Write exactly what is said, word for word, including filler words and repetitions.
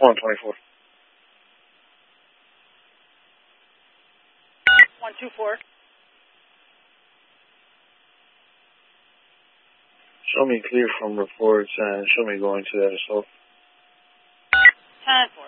one twenty-four. one two four. Show me clear from reports and show me going to that assault. ten four.